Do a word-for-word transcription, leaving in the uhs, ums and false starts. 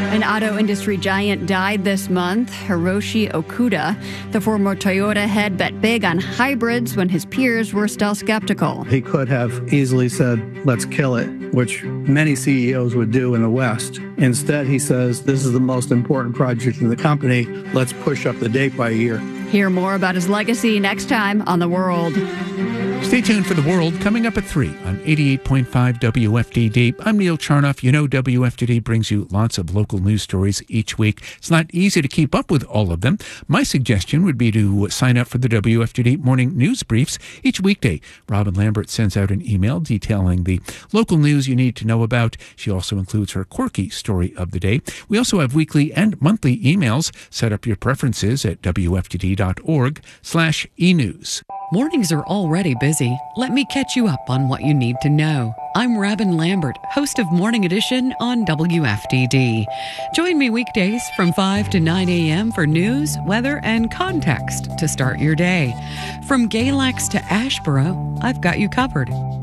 An auto industry giant died this month, Hiroshi Okuda. The former Toyota head bet big on hybrids when his peers were still skeptical. He could have easily said, let's kill it, which many C E Os would do in the West. Instead, he says, this is the most important project in the company. Let's push up the date by a year. Hear more about his legacy next time on The World. Stay tuned for The World coming up at three on eighty-eight point five W F D D. I'm Neil Charnoff. You know W F D D brings you lots of local news stories each week. It's not easy to keep up with all of them. My suggestion would be to sign up for the W F D D morning news briefs. Each weekday, Robin Lambert sends out an email detailing the local news you need to know about. She also includes her quirky story of the day. We also have weekly and monthly emails. Set up your preferences at W F D D dot org slash e-news. Mornings are already busy. Let me catch you up on what you need to know. I'm Robin Lambert, host of Morning Edition on W F D D. Join me weekdays from five to nine a.m. for news, weather, and context to start your day. From Galax to Ashboro, I've got you covered.